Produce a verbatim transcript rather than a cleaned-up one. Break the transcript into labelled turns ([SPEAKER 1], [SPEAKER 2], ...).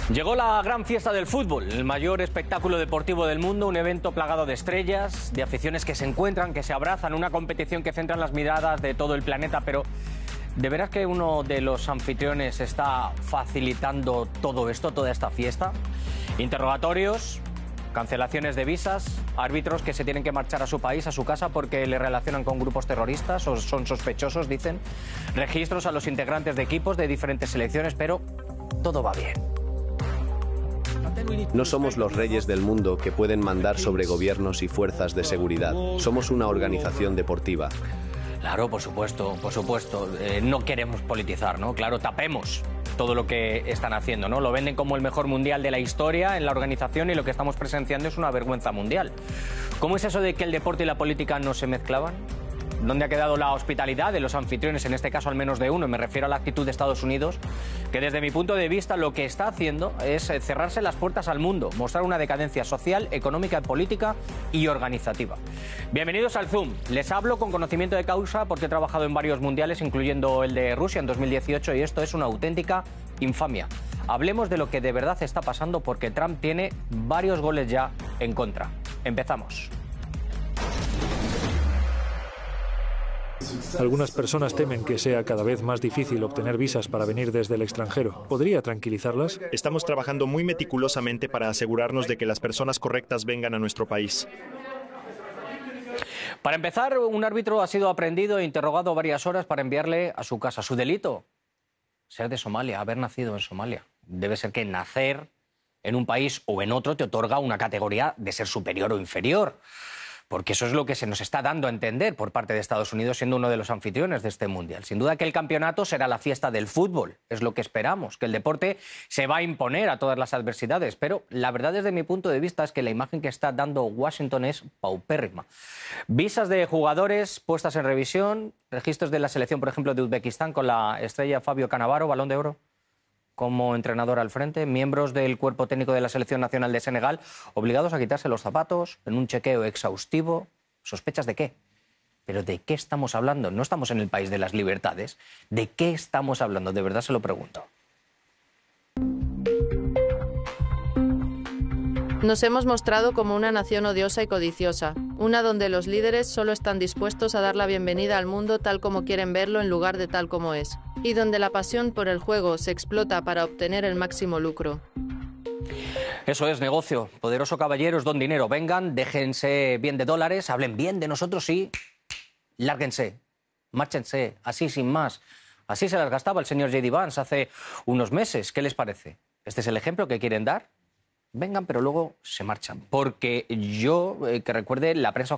[SPEAKER 1] Llegó la gran fiesta del fútbol, el mayor espectáculo deportivo del mundo, un evento plagado de estrellas, de aficiones que se encuentran, que se abrazan, una competición que centra las miradas de todo el planeta, pero ¿de veras que uno de los anfitriones está facilitando todo esto, toda esta fiesta? Interrogatorios, cancelaciones de visas, árbitros que se tienen que marchar a su país, a su casa, porque le relacionan con grupos terroristas o son sospechosos, dicen, registros a los integrantes de equipos de diferentes selecciones, pero todo va bien.
[SPEAKER 2] No somos los reyes del mundo que pueden mandar sobre gobiernos y fuerzas de seguridad. Somos una organización deportiva.
[SPEAKER 1] Claro, por supuesto, por supuesto. Eh, no queremos politizar, ¿no? Claro, tapemos todo lo que están haciendo, ¿no? Lo venden como el mejor mundial de la historia en la organización y lo que estamos presenciando es una vergüenza mundial. ¿Cómo es eso de que el deporte y la política no se mezclaban? ¿Dónde ha quedado la hospitalidad de los anfitriones, en este caso al menos de uno? Me refiero a la actitud de Estados Unidos, que desde mi punto de vista lo que está haciendo es cerrarse las puertas al mundo, mostrar una decadencia social, económica, política y organizativa. Bienvenidos al Zoom. Les hablo con conocimiento de causa porque he trabajado en varios mundiales, incluyendo el de Rusia en dos mil dieciocho, y esto es una auténtica infamia. Hablemos de lo que de verdad está pasando porque Trump tiene varios goles ya en contra. Empezamos.
[SPEAKER 3] Algunas personas temen que sea cada vez más difícil obtener visas para venir desde el extranjero. ¿Podría tranquilizarlas?
[SPEAKER 4] Estamos trabajando muy meticulosamente para asegurarnos de que las personas correctas vengan a nuestro país.
[SPEAKER 1] Para empezar, un árbitro ha sido aprehendido e interrogado varias horas para enviarle a su casa. Su delito, ser de Somalia, haber nacido en Somalia. Debe ser que nacer en un país o en otro te otorga una categoría de ser superior o inferior. Porque eso es lo que se nos está dando a entender por parte de Estados Unidos, siendo uno de los anfitriones de este Mundial. Sin duda que el campeonato será la fiesta del fútbol, es lo que esperamos, que el deporte se va a imponer a todas las adversidades, pero la verdad desde mi punto de vista es que la imagen que está dando Washington es paupérrima. Visas de jugadores puestas en revisión, registros de la selección, por ejemplo, de Uzbekistán con la estrella Fabio Cannavaro, Balón de Oro, como entrenador al frente, miembros del cuerpo técnico de la Selección Nacional de Senegal obligados a quitarse los zapatos en un chequeo exhaustivo. ¿Sospechas de qué? ¿Pero de qué estamos hablando? No estamos en el país de las libertades. ¿De qué estamos hablando? De verdad se lo pregunto.
[SPEAKER 5] Nos hemos mostrado como una nación odiosa y codiciosa, una donde los líderes solo están dispuestos a dar la bienvenida al mundo tal como quieren verlo en lugar de tal como es, y donde la pasión por el juego se explota para obtener el máximo lucro.
[SPEAKER 1] Eso es negocio. Poderoso caballeros, don dinero. Vengan, déjense bien de dólares, hablen bien de nosotros y lárguense, márchense, así sin más. Así se las gastaba el señor J D Vance hace unos meses. ¿Qué les parece? ¿Este es el ejemplo que quieren dar? Vengan, pero luego se marchan. Porque yo, eh, que recuerde, la prensa